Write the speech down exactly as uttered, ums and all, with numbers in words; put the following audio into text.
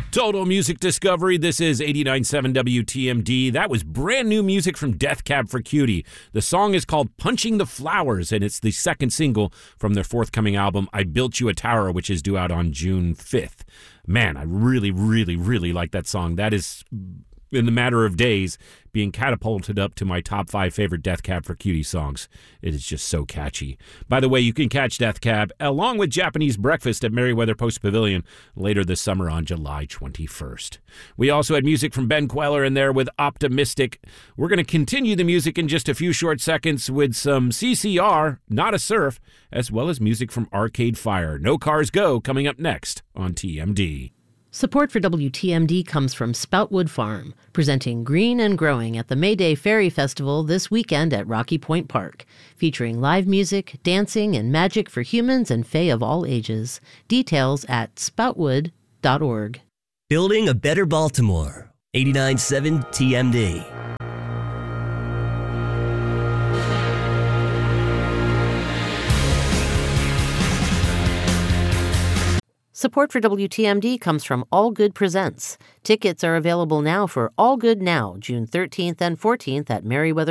Total Music Discovery. This is eighty-nine point seven W T M D. That was brand new music from Death Cab for Cutie. The song is called Punching the Flowers, and it's the second single from their forthcoming album, I Built You a Tower, which is due out on June fifth. Man, I really, really, really like that song. That is, in the matter of days, being catapulted up to my top five favorite Death Cab for Cutie songs. It is just so catchy. By the way, you can catch Death Cab along with Japanese Breakfast at Merriweather Post Pavilion later this summer on July twenty-first. We also had music from Ben Queller in there with Optimistic. We're going to continue the music in just a few short seconds with some C C R, Not a Surf, as well as music from Arcade Fire. No Cars Go coming up next on T M D. Support for W T M D comes from Spoutwood Farm, presenting Green and Growing at the May Day Fairy Festival this weekend at Rocky Point Park, featuring live music, dancing, and magic for humans and fae of all ages. Details at spoutwood dot org. Building a better Baltimore. eighty-nine point seven T M D. Support for W T M D comes from All Good Presents. Tickets are available now for All Good Now, June thirteenth and fourteenth at Merriweather